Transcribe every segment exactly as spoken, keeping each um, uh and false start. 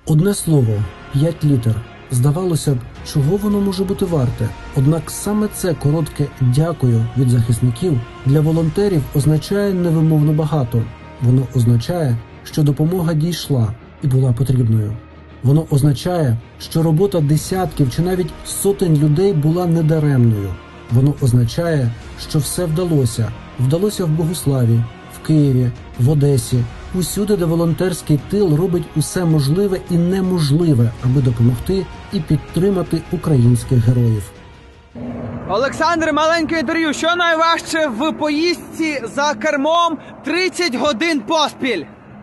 Одне слово – п'ять літер. Здавалося б, чого воно може бути варте? Однак саме це коротке «дякую» від захисників для волонтерів означає невимовно багато. Воно означає, що допомога дійшла і була потрібною. Воно означає, що робота десятків чи навіть сотень людей була недаремною. Воно означає, що все вдалося. Вдалося в Богуславі, в Києві, в Одесі, усюди, де волонтерський тил робить усе можливе і неможливе, аби допомогти і підтримати українських героїв. Олександр, маленьке інтерв'ю. Що найважче в поїздці за кермом тридцять годин поспіль?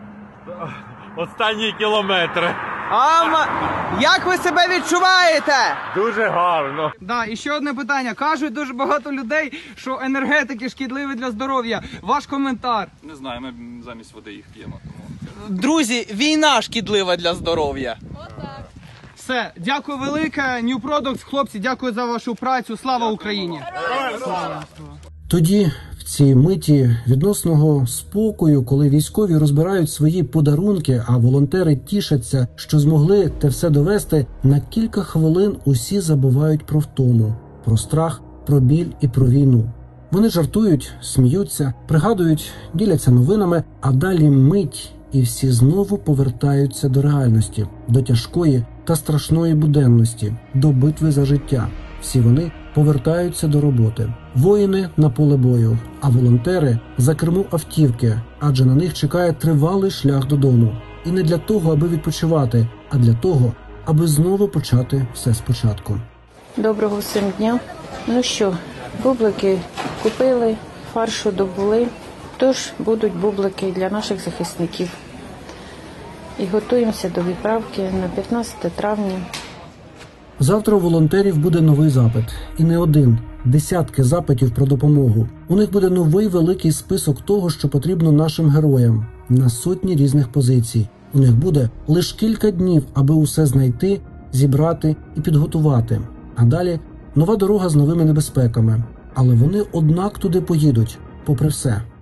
Останні кілометри. А як ви себе відчуваєте? Дуже гарно. Да, і ще одне питання. Кажуть дуже багато людей, що енергетики шкідливі для здоров'я. Ваш коментар? Не знаю, ми замість води їх п'ємо. Тому... Друзі, війна шкідлива для здоров'я. Отак. Все, дякую велике. New Products, хлопці, дякую за вашу працю. Слава Україні! Слава! Тоді, в цій миті відносного спокою, коли військові розбирають свої подарунки, а волонтери тішаться, що змогли те все довести, на кілька хвилин усі забувають про втому, про страх, про біль і про війну. Вони жартують, сміються, пригадують, діляться новинами, а далі мить, і всі знову повертаються до реальності, до тяжкої та страшної буденності, до битви за життя. Всі вони повертаються до роботи. Воїни на поле бою, а волонтери за кермо автівки, адже на них чекає тривалий шлях додому. І не для того, аби відпочивати, а для того, аби знову почати все спочатку. Доброго всім дня. Ну що, бублики купили, фаршу добули, тож будуть бублики для наших захисників. І готуємося до відправки на п'ятнадцяте травня. Завтра у волонтерів буде новий запит. І не один. Десятки запитів про допомогу. У них буде новий великий список того, що потрібно нашим героям. На сотні різних позицій. У них буде лише кілька днів, аби усе знайти, зібрати і підготувати. А далі нова дорога з новими небезпеками. Але вони однак туди поїдуть, попри все.